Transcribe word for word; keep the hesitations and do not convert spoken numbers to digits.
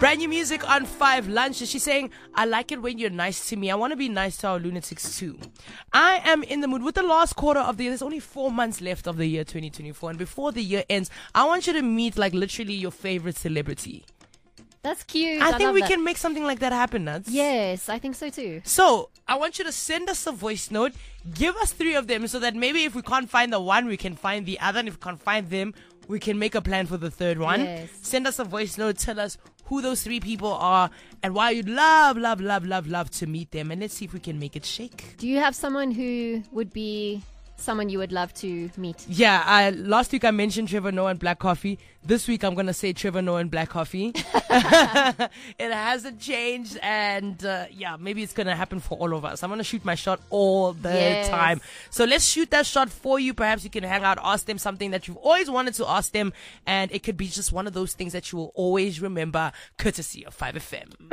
Brand new music on Five Lunches. She's saying, I like it when you're nice to me. I want to be nice to our lunatics too. I am in the mood with the last quarter of the year. There's only four months left of the year twenty twenty-four. And before the year ends, I want you to meet like literally your favorite celebrity. That's cute. I, I think love we that. can make something like that happen, Nuts. Yes, I think so too. So, I want you to send us a voice note. Give us three of them so that maybe if we can't find the one, we can find the other. And if we can't find them, we can make a plan for the third one. Yes. Send us a voice note. Tell us who those three people are and why you'd love, love, love, love, love to meet them. And let's see if we can make it shake. Do you have someone who would be someone you would love to meet? Yeah, I, last week I mentioned Trevor Noah and Black Coffee. This week I'm going to say Trevor Noah and Black Coffee. It hasn't changed, and uh, yeah, maybe it's going to happen for all of us. I'm going to shoot my shot all the Yes. time. So let's shoot that shot for you. Perhaps you can hang out, ask them something that you've always wanted to ask them, and it could be just one of those things that you will always remember, courtesy of five F M.